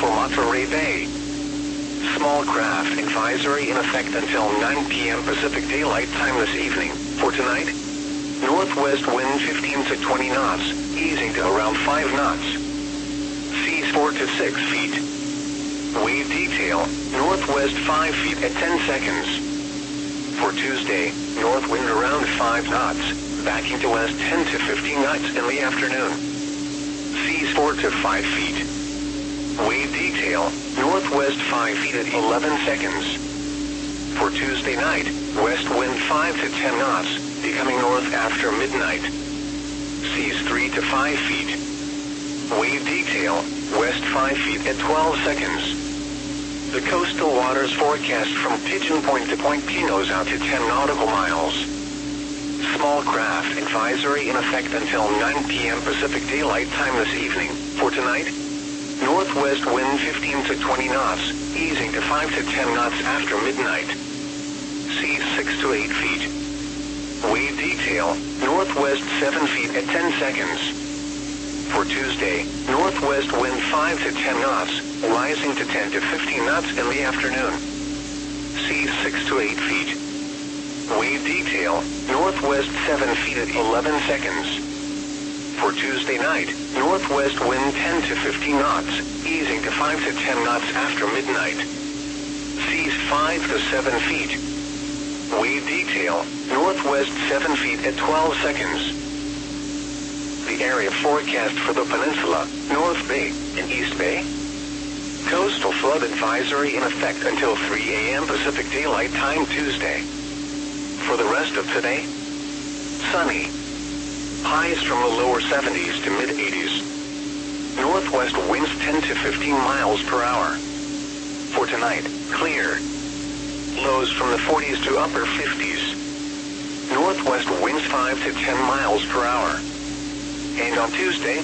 for Monterey Bay. Small craft advisory in effect until 9 p.m. Pacific Daylight Time this evening. For tonight, northwest wind 15 to 20 knots, easing to around 5 knots. Seas 4 to 6 feet. Wave detail, northwest 5 feet at 10 seconds. For Tuesday, north wind around 5 knots, backing to west 10 to 15 knots in the afternoon. Seas 4 to 5 feet. Wave detail, northwest 5 feet at 11 seconds. For Tuesday night, west wind 5 to 10 knots, becoming north after midnight. Seas 3 to 5 feet. Wave detail, west 5 feet at 12 seconds. The coastal waters forecast from Pigeon Point to Point Pinos out to 10 nautical miles. Small craft advisory in effect until 9 p.m. Pacific Daylight Time this evening. For tonight, northwest wind 15 to 20 knots, easing to 5 to 10 knots after midnight. Seas 6 to 8 feet. Wave detail, northwest 7 feet at 10 seconds. For Tuesday, northwest wind 5 to 10 knots, rising to 10 to 15 knots in the afternoon. Seas 6 to 8 feet. Wave detail, northwest 7 feet at 11 seconds. For Tuesday night, northwest wind 10 to 15 knots, easing to 5 to 10 knots after midnight. Seas 5 to 7 feet. Wave detail, northwest 7 feet at 12 seconds. The area forecast for the peninsula, North Bay and East Bay. Coastal flood advisory in effect until 3 a.m. Pacific Daylight Time Tuesday. For the rest of today, sunny. Highs from the lower 70s to mid-80s. Northwest winds 10 to 15 miles per hour. For tonight, clear. Lows from the 40s to upper 50s. Northwest winds 5 to 10 miles per hour. And on Tuesday,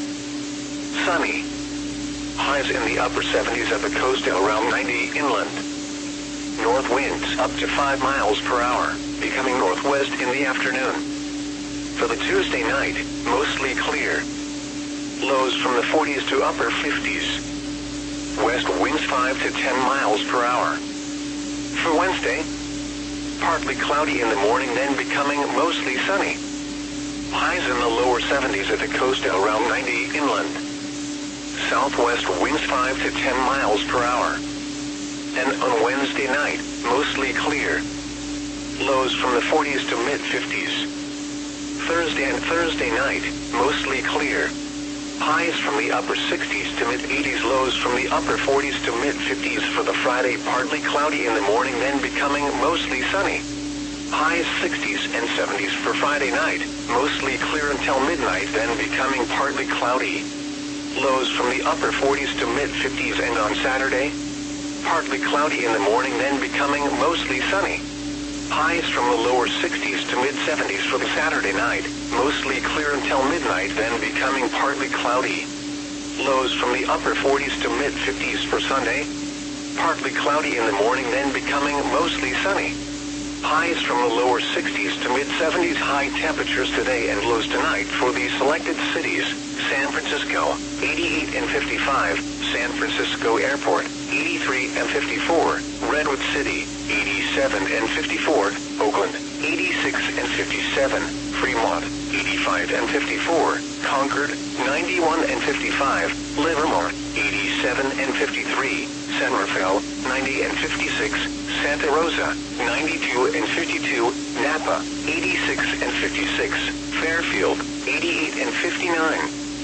sunny. Highs in the upper 70s at the coast and around 90 inland. North winds up to 5 miles per hour, becoming northwest in the afternoon. For the Tuesday night, mostly clear. Lows from the 40s to upper 50s. West winds 5 to 10 miles per hour. For Wednesday, partly cloudy in the morning, then becoming mostly sunny. Highs in the lower 70s at the coast and around 90 inland. Southwest winds 5 to 10 miles per hour. And on Wednesday night, mostly clear. Lows from the 40s to mid-50s. Thursday and Thursday night, mostly clear. Highs from the upper 60s to mid-80s, lows from the upper 40s to mid-50s. For the Friday, partly cloudy in the morning, then becoming mostly sunny. Highs 60s and 70s for Friday night, mostly clear until midnight, then becoming partly cloudy. Lows from the upper 40s to mid-50s. And on Saturday, partly cloudy in the morning, then becoming mostly sunny. Highs from the lower 60s to mid-70s for the Saturday night, mostly clear until midnight, then becoming partly cloudy. Lows from the upper 40s to mid-50s for Sunday, partly cloudy in the morning, then becoming mostly sunny. Highs from the lower 60s to mid-70s. High temperatures today and lows tonight for the selected cities: San Francisco, 88 and 55, San Francisco Airport, 83 and 54, Redwood City, 87 and 54, Oakland, 86 and 57, Fremont, 85 and 54, Concord, 91 and 55, Livermore, 87 and 53, San Rafael, 90 and 56, Santa Rosa, 92 and 52, Napa, 86 and 56, Fairfield, 88 and 59.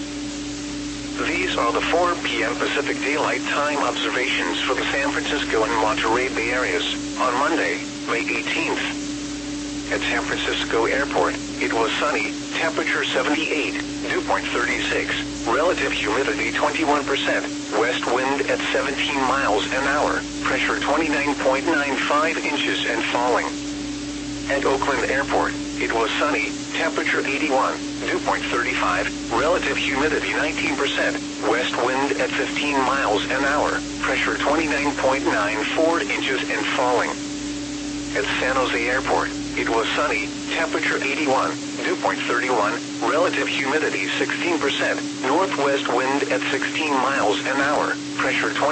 These are the 4 p.m. Pacific Daylight Time observations for the San Francisco and Monterey Bay areas on Monday, May 18th. At San Francisco Airport, it was sunny, temperature 78, dew point 36, relative humidity 21%, west wind at 17 miles an hour, pressure 29.95 inches and falling. At Oakland Airport, it was sunny, temperature 81, dew point 35, relative humidity 19%, west wind at 15 miles an hour, pressure 29.94 inches and falling. At San Jose Airport, it was sunny, temperature 81, dew point 31, relative humidity 16%, northwest wind at 16 miles an hour, pressure 20.